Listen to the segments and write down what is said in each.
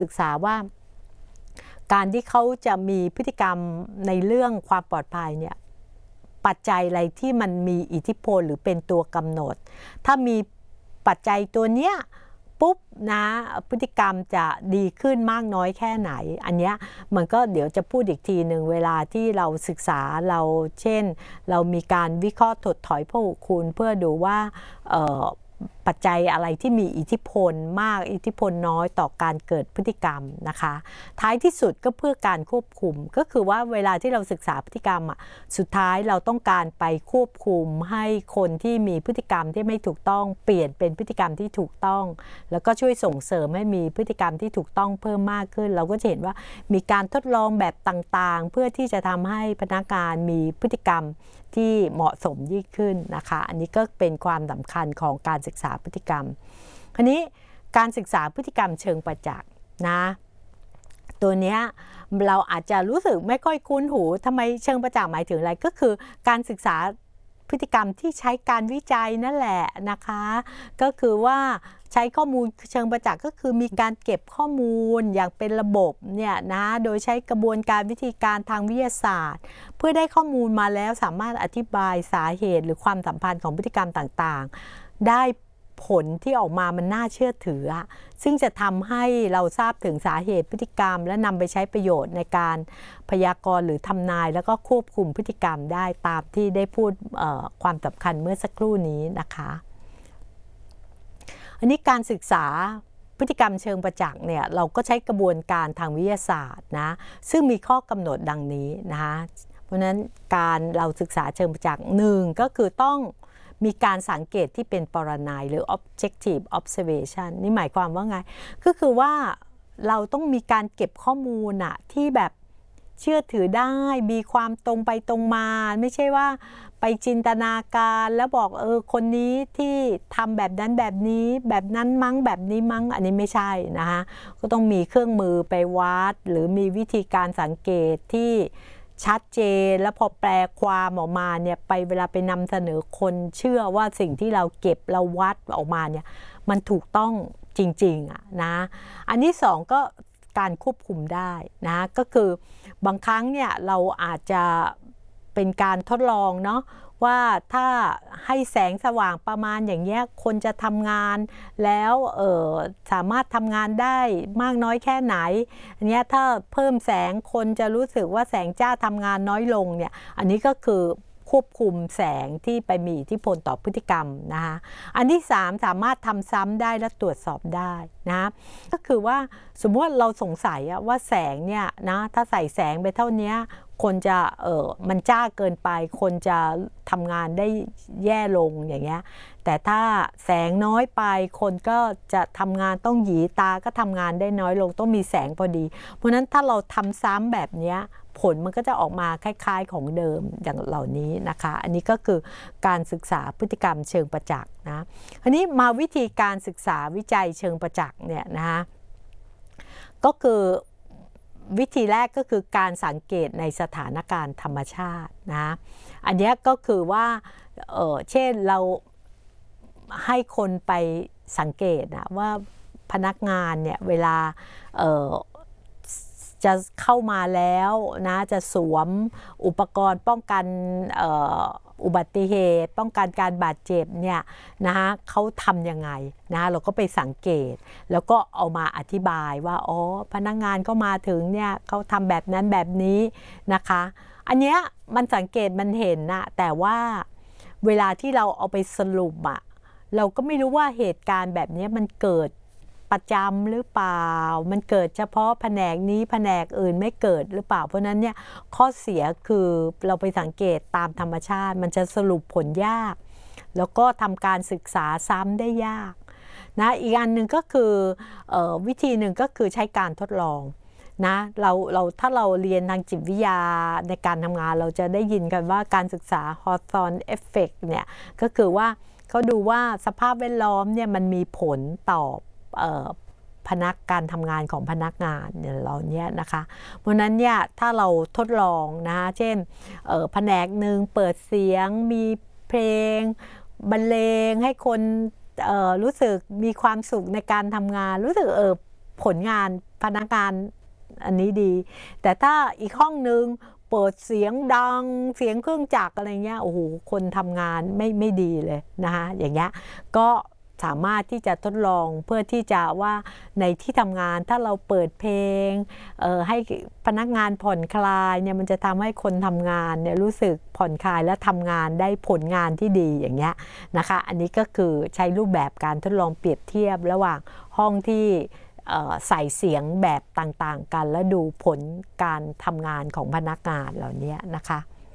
ศึกษาว่าการที่เขาจะมีพฤติกรรมในเรื่องความปลอดภัยเนี่ยปัจจัยอะไรที่มันมีอิทธิพลหรือเป็นตัวกำหนดถ้ามีปัจจัยตัวเนี้ยปุ๊บนะพฤติกรรมจะดีขึ้นมากน้อยแค่ไหนอันเนี้ยมันก็เดี๋ยวจะพูดอีกทีหนึ่งเวลาที่เราศึกษาเราเช่นเรามีการวิเคราะห์ถดถอยพหุคูณเพื่อดูว่าปัจจัยอะไรที่มีอิทธิพลมากอิทธิพลน้อยต่อการเกิดพฤติกรรมนะคะท้ายที่สุดก็เพื่อการควบคุมก็คือว่าเวลาที่เราศึกษาพฤติกรรมสุดท้ายเราต้องการไปควบคุมให้คนที่มีพฤติกรรมที่ไม่ถูกต้องเปลี่ยนเป็นพฤติกรรมที่ถูกต้องแล้วก็ช่วยส่งเสริมให้มีพฤติกรรมที่ถูกต้องเพิ่มมากขึ้นเราก็จะเห็นว่ามีการทดลองแบบต่างๆเพื่อที่จะทำให้พนักงานมีพฤติกรรมที่เหมาะสมยิ่งขึ้นนะคะอันนี้ก็เป็นความสำคัญของการศึกษาพฤติกรรมคราวนี้การศึกษาพฤติกรรมเชิงประจักษ์นะตัวเนี้ยเราอาจจะรู้สึกไม่ค่อยคุ้นหูทำไมเชิงประจักษ์หมายถึงอะไรก็คือการศึกษาพฤติกรรมที่ใช้การวิจัยนั่นแหละนะคะก็คือว่าใช้ข้อมูลเชิงประจักษ์ก็คือมีการเก็บข้อมูลอย่างเป็นระบบเนี่ยนะโดยใช้กระบวนการวิธีการทางวิทยาศาสตร์เพื่อได้ข้อมูลมาแล้วสามารถอธิบายสาเหตุหรือความสัมพันธ์ของพฤติกรรมต่างๆได้ผลที่ออกมามันน่าเชื่อถือซึ่งจะทำให้เราทราบถึงสาเหตุพฤติกรรมและนำไปใช้ประโยชน์ในการพยากรณ์หรือทำนายแล้วก็ควบคุมพฤติกรรมได้ตามที่ได้พูดความสำคัญเมื่อสักครู่นี้นะคะอันนี้การศึกษาพฤติกรรมเชิงประจักษ์เนี่ยเราก็ใช้กระบวนการทางวิทยาศาสตร์นะซึ่งมีข้อกำหนดดังนี้นะคะเพราะฉะนั้นการเราศึกษาเชิงประจักษ์หนึ่งก็คือต้องมีการสังเกตที่เป็นปรนัยหรือ objective observation นี่หมายความว่าไงก็คือว่าเราต้องมีการเก็บข้อมูลที่แบบเชื่อถือได้มีความตรงไปตรงมาไม่ใช่ว่าไปจินตนาการแล้วบอกคนนี้ที่ทำแบบนั้นแบบนี้แบบนั้นมั้งแบบนี้มั้งอันนี้ไม่ใช่นะคะก็ต้องมีเครื่องมือไปวัดหรือมีวิธีการสังเกตที่ชัดเจนแล้วพอแปลความออกมาเนี่ยไปเวลาไปนำเสนอคนเชื่อว่าสิ่งที่เราเก็บเราวัดออกมาเนี่ยมันถูกต้องจริงๆนะอันที่สองก็การควบคุมได้นะก็คือบางครั้งเนี่ยเราอาจจะเป็นการทดลองเนาะว่าถ้าให้แสงสว่างประมาณอย่างเงี้ยคนจะทำงานแล้วสามารถทำงานได้มากน้อยแค่ไหนอันนี้ถ้าเพิ่มแสงคนจะรู้สึกว่าแสงจ้าทำงานน้อยลงเนี่ยอันนี้ก็คือควบคุมแสงที่ไปมีอิทธิพลต่อพฤติกรรมนะคะอันที่สามสามารถทำซ้ำได้และตรวจสอบได้นะก็คือว่าสมมติว่าเราสงสัยว่าแสงเนี่ยนะถ้าใส่แสงไปเท่านี้คนจะมันจ้าเกินไปคนจะทำงานได้แย่ลงอย่างเงี้ยแต่ถ้าแสงน้อยไปคนก็จะทำงานต้องหยีตาก็ทำงานได้น้อยลงต้องมีแสงพอดีเพราะฉะนั้นถ้าเราทำซ้ำแบบนี้ผลมันก็จะออกมาคล้ายๆของเดิมอย่างเหล่านี้นะคะอันนี้ก็คือการศึกษาพฤติกรรมเชิงประจักษ์นะอันนี้มาวิธีการศึกษาวิจัยเชิงประจักษ์เนี่ยนะคะก็คือวิธีแรกก็คือการสังเกตในสถานการณ์ธรรมชาตินะอันนี้ก็คือว่าเช่นเราให้คนไปสังเกตนะว่าพนักงานเนี่ยเวลาจะเข้ามาแล้วนะจะสวมอุปกรณ์ป้องกันอุบัติเหตุป้องกันการบาดเจ็บเนี่ยนะคะเขาทำยังไงนะเราก็ไปสังเกตแล้วก็เอามาอธิบายว่าอ๋อพนักงานก็มาถึงเนี่ยเขาทำแบบนั้นแบบนี้นะคะอันเนี้ยมันสังเกตมันเห็นนะแต่ว่าเวลาที่เราเอาไปสรุปเราก็ไม่รู้ว่าเหตุการณ์แบบนี้มันเกิดประจำหรือเปล่ามันเกิดเฉพาะแผนกนี้แผนกอื่นไม่เกิดหรือเปล่าเพราะนั้นเนี่ยข้อเสียคือเราไปสังเกตตามธรรมชาติมันจะสรุปผลยากแล้วก็ทำการศึกษาซ้ำได้ยากนะอีกอันหนึ่งก็คือวิธีหนึ่งก็คือใช้การทดลองนะถ้าเราเรียนทางจิตวิทยาในการทำงานเราจะได้ยินกันว่าการศึกษา Hawthorne Effect เนี่ยก็คือว่าเขาดูว่าสภาพแวดล้อมเนี่ยมันมีผลต่อการทำงานของพนักงานเราเนี่ยนะคะเพราะนั้นเนี่ยถ้าเราทดลองนะคะเช่นแผนกหนึ่งเปิดเสียงมีเพลงบรรเลงให้คนรู้สึกมีความสุขในการทำงานรู้สึกผผลงานพนักงานอันนี้ดีแต่ถ้าอีกห้องนึงเปิดเสียงดังเสียงเครื่องจักรอะไรเงี้ยโอ้โหคนทำงานไม่ดีเลยนะคะอย่างเงี้ยก็สามารถที่จะทดลองเพื่อที่จะว่าในที่ทำงานถ้าเราเปิดเพลงให้พนักงานผ่อนคลายเนี่ยมันจะทำให้คนทำงานเนี่ยรู้สึกผ่อนคลายและทำงานได้ผลงานที่ดีอย่างเงี้ยนะคะอันนี้ก็คือใช้รูปแบบการทดลองเปรียบเทียบระหว่างห้องที่ใส่เสียงแบบต่างๆกันและดูผลการทำงานของพนักงานเหล่านี้นะคะ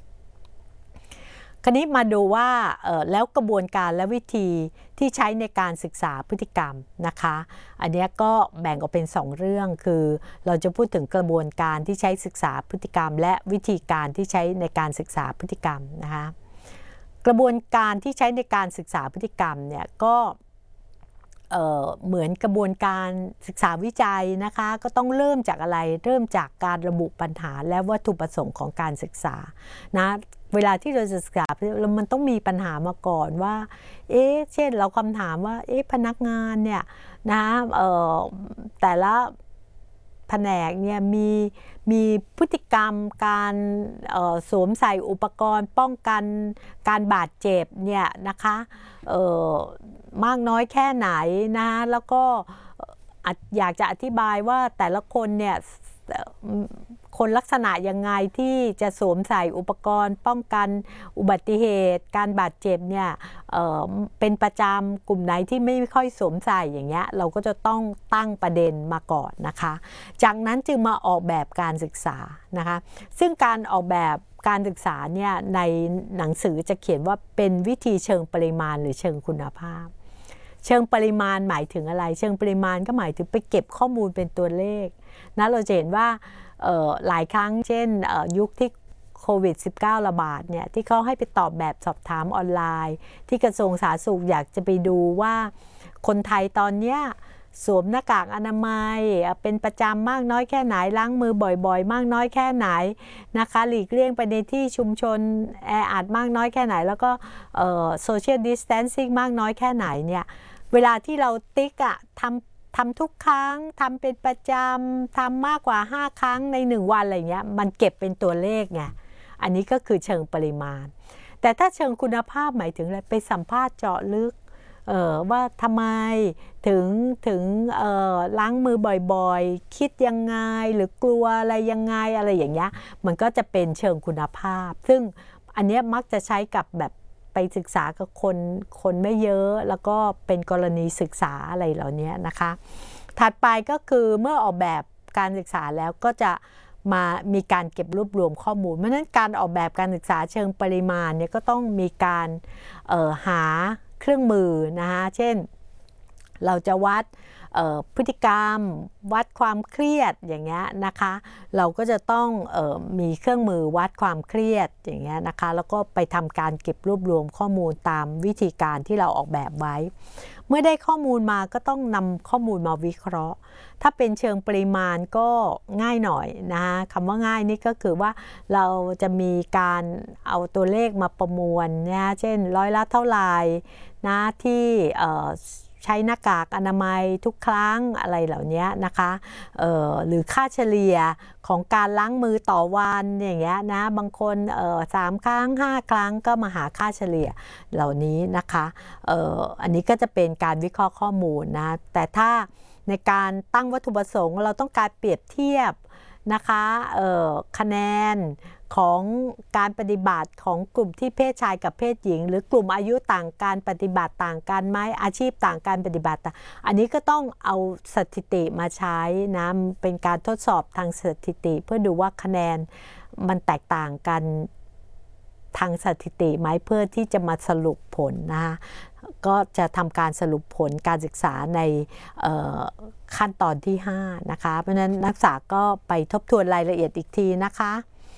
คราวนี้มาดูว่าแล้วกระบวนการและวิธีที่ใช้ในการศึกษาพฤติกรรมนะคะอันนี้ก็แบ่งออกเป็น2เรื่องคือเราจะพูดถึงกระบวนการที่ใช้ศึกษาพฤติกรรมและวิธีการที่ใช้ในการศึกษาพฤติกรรมนะคะกระบวนการที่ใช้ในการศึกษาพฤติกรรมเนี่ยก็เหมือนกระบวนการศึกษาวิจัยนะคะก็ต้องเริ่มจากอะไรเริ่มจากการระบุปัญหาและวัตถุประสงค์ของการศึกษานะเวลาที่เราจะศึกษามันต้องมีปัญหามาก่อนว่าเช่นเราคำถามว่าพนักงานเนี่ยนะแต่ละแผนกเนี่ยมีพฤติกรรมการสวมใส่อุปกรณ์ป้องกันการบาดเจ็บเนี่ยนะคะมากน้อยแค่ไหนนะแล้วก็อยากจะอธิบายว่าแต่ละคนเนี่ยคนลักษณะยังไงที่จะสวมใส่อุปกรณ์ป้องกันอุบัติเหตุการบาดเจ็บเนี่ยเป็นประจำกลุ่มไหนที่ไม่ค่อยสวมใส่อย่างเงี้ยเราก็จะต้องตั้งประเด็นมาก่อนนะคะจากนั้นจึงมาออกแบบการศึกษานะคะซึ่งการออกแบบการศึกษาเนี่ยในหนังสือจะเขียนว่าเป็นวิธีเชิงปริมาณหรือเชิงคุณภาพเชิงปริมาณหมายถึงอะไรเชิงปริมาณก็หมายถึงไปเก็บข้อมูลเป็นตัวเลขนะเราจะเห็นว่าหลายครั้งเช่นยุคที่โควิด -19 ระบาดเนี่ยที่เขาให้ไปตอบแบบสอบถามออนไลน์ที่กระทรวงสาธารณสุขอยากจะไปดูว่าคนไทยตอนนี้สวมหน้ากากอนามัยเป็นประจำมากน้อยแค่ไหนล้างมือบ่อยๆมากน้อยแค่ไหนนะคะหลีกเลี่ยงไปในที่ชุมชนแออัดมากน้อยแค่ไหนแล้วก็โซเชียลดิสแทนซิ่งมากน้อยแค่ไหนเนี่ยเวลาที่เราติ๊กทำทุกครั้งทำเป็นประจำทำมากกว่า5ครั้งใน1วันอะไรเงี้ยมันเก็บเป็นตัวเลขไงอันนี้ก็คือเชิงปริมาณแต่ถ้าเชิงคุณภาพหมายถึงอะไรไปสัมภาษณ์เจาะลึกว่าทำไมถึงล้างมือบ่อยๆคิดยังไงหรือกลัวอะไรยังไงอะไรอย่างเงี้ยมันก็จะเป็นเชิงคุณภาพซึ่งอันนี้มักจะใช้กับแบบไปศึกษากับคนไม่เยอะแล้วก็เป็นกรณีศึกษาอะไรเหล่านี้นะคะถัดไปก็คือเมื่อออกแบบการศึกษาแล้วก็จะมามีการเก็บรวบรวมข้อมูลเพราะฉะนั้นการออกแบบการศึกษาเชิงปริมาณเนี่ยก็ต้องมีการหาเครื่องมือนะคะเช่นเราจะวัดพฤติกรรมวัดความเครียดอย่างเงี้ยนะคะเราก็จะต้องมีเครื่องมือวัดความเครียดอย่างเงี้ยนะคะแล้วก็ไปทำการเก็บรวบรวมข้อมูลตามวิธีการที่เราออกแบบไว้เมื่อได้ข้อมูลมาก็ต้องนำข้อมูลมาวิเคราะห์ถ้าเป็นเชิงปริมาณก็ง่ายหน่อยนะคะคำว่าง่ายนี่ก็คือว่าเราจะมีการเอาตัวเลขมาประมวลนะเช่นร้อยละเท่าไหร่นะที่ใช้หน้ากากอนามัยทุกครั้งอะไรเหล่านี้นะคะหรือค่าเฉลี่ยของการล้างมือต่อวันอย่างเงี้ยนะบางคน3 ครั้ง 5 ครั้งก็มาหาค่าเฉลี่ยเหล่านี้นะคะอันนี้ก็จะเป็นการวิเคราะห์ข้อมูลนะแต่ถ้าในการตั้งวัตถุประสงค์เราต้องการเปรียบเทียบนะคะคะแนนของการปฏิบัติของกลุ่มที่เพศชายกับเพศหญิงหรือกลุ่มอายุต่างกันปฏิบัติต่างกันไหมอาชีพต่างกันปฏิบัติอันนี้ก็ต้องเอาสถิติมาใช้นะเป็นการทดสอบทางสถิติเพื่อดูว่าคะแนนมันแตกต่างกันทางสถิติไหมเพื่อที่จะมาสรุปผลนะคะก็จะทำการสรุปผลการศึกษาในขั้นตอนที่5นะคะเพราะฉะนั้นนักศึกษาก็ไปทบทวนรายละเอียดอีกทีนะคะ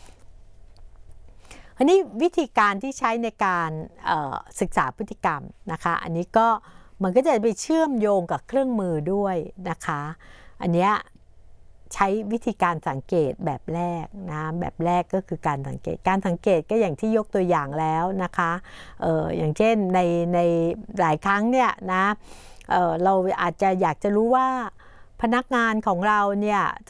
อันนี้วิธีการที่ใช้ในการศึกษาพฤติกรรมนะคะอันนี้ก็มันก็จะไปเชื่อมโยงกับเครื่องมือด้วยนะคะอันนี้ใช้วิธีการสังเกตแบบแรกนะแบบแรกก็คือการสังเกตก็อย่างที่ยกตัวอย่างแล้วนะคะอย่างเช่นในหลายครั้งเนี่ยนะเราอาจจะอยากจะรู้ว่าพนักงานของเราเนี่ย